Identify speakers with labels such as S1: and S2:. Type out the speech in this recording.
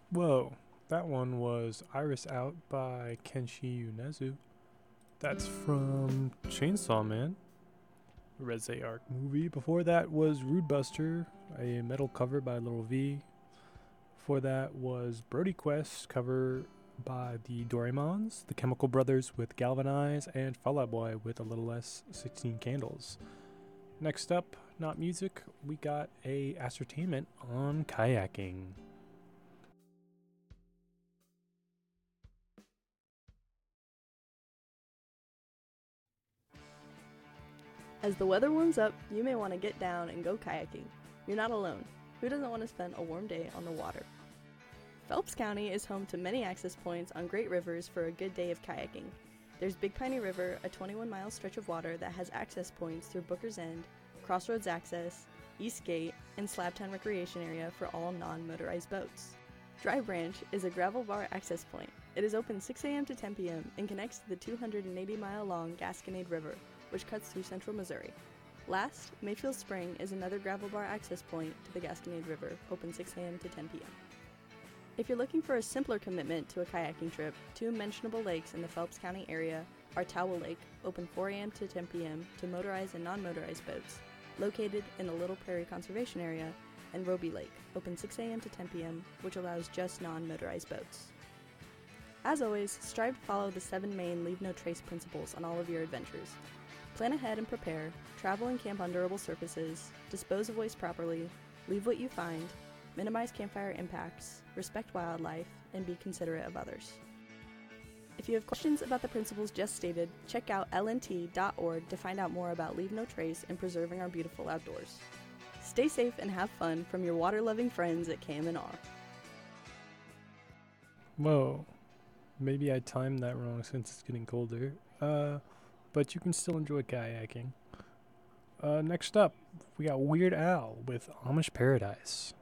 S1: Whoa, that one was Iris Out by Kenshi Unezu. That's from Chainsaw Man, a Reze Arc movie. Before that was Rude Buster, a metal cover by Little V. Before that was Brody Quest, cover by the Doraemons, the Chemical Brothers with Galvanize, and Fall Out Boy with A Little Less 16 Candles. Next up, not music, we got a ascertainment on kayaking.
S2: As the weather warms up, you may want to get down and go kayaking. You're not alone. Who doesn't want to spend a warm day on the water? Phelps County is home to many access points on great rivers for a good day of kayaking. There's Big Piney River, a 21-mile stretch of water that has access points through Booker's End, Crossroads Access, East Gate, and Slabtown Recreation Area for all non-motorized boats. Dry Branch is a gravel bar access point. It is open 6 a.m. to 10 p.m. and connects to the 280-mile-long Gasconade River, which cuts through central Missouri. Last, Mayfield Spring is another gravel bar access point to the Gasconade River, open 6 a.m. to 10 p.m. If you're looking for a simpler commitment to a kayaking trip, two mentionable lakes in the Phelps County area are Towel Lake, open 4 a.m. to 10 p.m. to motorized and non-motorized boats, located in the Little Prairie Conservation Area, and Roby Lake, open 6 a.m. to 10 p.m., which allows just non-motorized boats. As always, strive to follow the 7 main Leave No Trace principles on all of your adventures. Plan ahead and prepare, travel and camp on durable surfaces, dispose of waste properly, leave what you find, minimize campfire impacts, respect wildlife, and be considerate of others. If you have questions about the principles just stated, check out lnt.org to find out more about Leave No Trace and preserving our beautiful outdoors. Stay safe and have fun from your water-loving friends at KM&R.
S1: Whoa, maybe I timed that wrong since it's getting colder. But you can still enjoy kayaking. Next up, we got Weird Al with Amish Paradise.